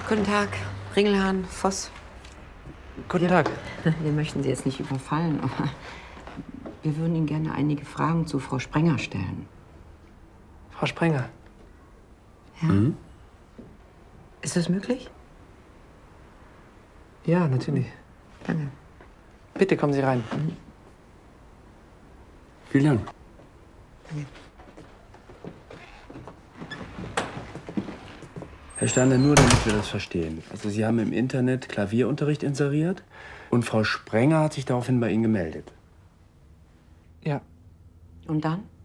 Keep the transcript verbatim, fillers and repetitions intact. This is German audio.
Guten Tag, Ringelhahn, Voss. Guten Tag. Wir möchten Sie jetzt nicht überfallen, aber wir würden Ihnen gerne einige Fragen zu Frau Sprenger stellen. Frau Sprenger? Ja? Mhm. Ist das möglich? Ja, natürlich. Danke. Bitte kommen Sie rein. Mhm. Vielen Dank. Danke. Herr Stander, nur damit wir das verstehen. Also Sie haben im Internet Klavierunterricht inseriert und Frau Sprenger hat sich daraufhin bei Ihnen gemeldet. Ja. Und dann?